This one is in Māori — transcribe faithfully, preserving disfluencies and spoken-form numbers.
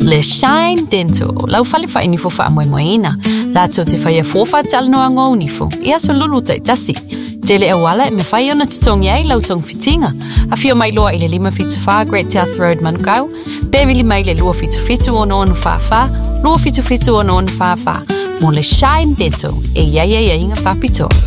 Le Shine Dental, lau fale fa ini fo fa moe moeina. La to te fai a fofa te alanoa ngā unifo. Ia so lulu tai tasi. Tele e wala e me fai ona tutongi ai lau tong fitinga. A fio mai loa i le lima fitu wha Great South Road Manukau. Bevili mai le lua fitu fitu ono onu wha wha. Lua fitu fitu ono onu wha wha. Mo Le Shine Dental e ia ia ia inga wha pitoa.